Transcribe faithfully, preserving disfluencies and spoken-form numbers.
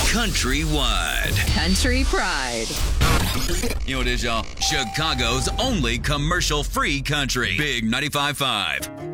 Countrywide. Country Pride. You know what it is, y'all? Chicago's only commercial-free country. Big ninety-five point five.